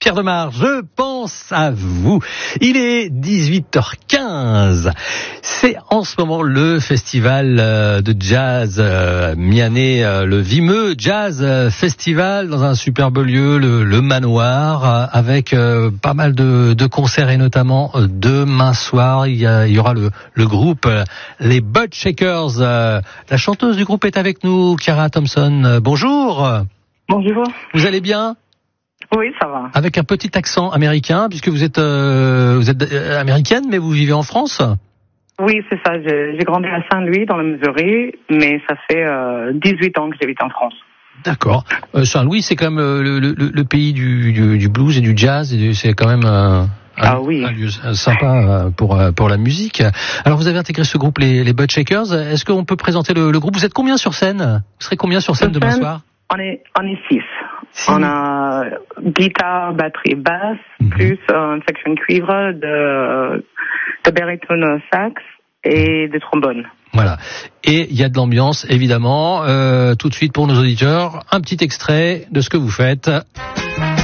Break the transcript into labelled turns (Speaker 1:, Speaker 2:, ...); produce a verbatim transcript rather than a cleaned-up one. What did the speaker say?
Speaker 1: Pierre Demar, je pense à vous. Il est dix-huit heures quinze. C'est en ce moment le festival de jazz mianais, le Vimeux Jazz Festival, dans un superbe lieu, le, le Manoir, avec pas mal de, de concerts et notamment demain soir, il y, a, il y aura le, le groupe les Butt Shakers. La chanteuse du groupe est avec nous, Ciara Thompson. Bonjour.
Speaker 2: Bonjour.
Speaker 1: Vous allez bien ?
Speaker 2: Oui, ça va.
Speaker 1: Avec un petit accent américain, puisque vous êtes, euh, vous êtes américaine, mais vous vivez en France ?
Speaker 2: Oui, c'est ça. J'ai, j'ai grandi à Saint-Louis, dans le Missouri, mais ça fait euh, dix-huit ans que j'habite en France.
Speaker 1: D'accord. Euh, Saint-Louis, c'est quand même euh, le, le, le pays du, du, du blues et du jazz, et c'est quand même euh, un,
Speaker 2: ah, oui.
Speaker 1: un lieu sympa pour, pour la musique. Alors, vous avez intégré ce groupe, les, les Butt Shakers. Est-ce qu'on peut présenter le, le groupe ? Vous êtes combien sur scène ? Vous serez combien sur scène
Speaker 2: sur
Speaker 1: demain
Speaker 2: scène,
Speaker 1: soir ?
Speaker 2: On est, on est six. Si. On a guitare, batterie, basse, mm-hmm. plus une section cuivre, de, de baryton sax et des trombones.
Speaker 1: Voilà. Et il y a de l'ambiance, évidemment. Euh, tout de suite pour nos auditeurs, un petit extrait de ce que vous faites.